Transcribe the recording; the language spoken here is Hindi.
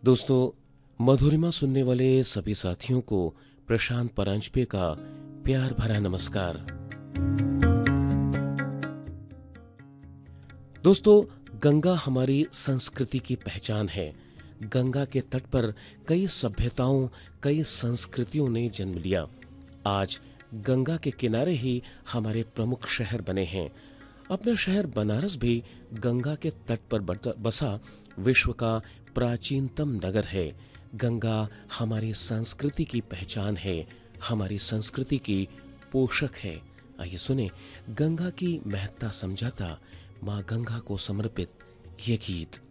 दोस्तों, मधुरिमा सुनने वाले सभी साथियों को प्रशांत परांजपे का प्यार भरा नमस्कार। दोस्तों, गंगा हमारी संस्कृति की पहचान है। गंगा के तट पर कई सभ्यताओं, कई संस्कृतियों ने जन्म लिया। आज गंगा के किनारे ही हमारे प्रमुख शहर बने हैं। अपना शहर बनारस भी गंगा के तट पर बसा विश्व का प्राचीनतम नगर है। गंगा हमारी संस्कृति की पहचान है, हमारी संस्कृति की पोषक है। आइए सुने गंगा की महत्ता समझाता माँ गंगा को समर्पित ये गीत।